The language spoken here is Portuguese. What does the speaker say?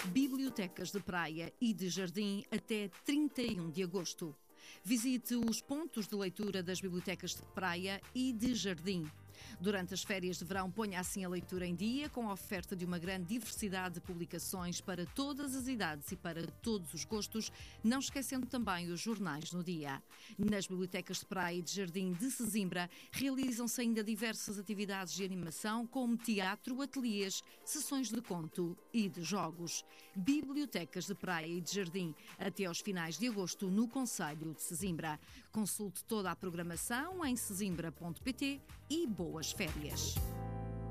Bibliotecas de praia e de jardim até 31 de agosto. Visite os pontos de leitura das bibliotecas de praia e de jardim. Durante as férias de verão, ponha assim a leitura em dia, com a oferta de uma grande diversidade de publicações para todas as idades e para todos os gostos, não esquecendo também os jornais no dia. Nas bibliotecas de praia e de jardim de Sesimbra, realizam-se ainda diversas atividades de animação, como teatro, ateliês, sessões de conto e de jogos. Bibliotecas de praia e de jardim, até aos finais de agosto, no concelho de Sesimbra. Consulte toda a programação em sesimbra.pt e boas férias!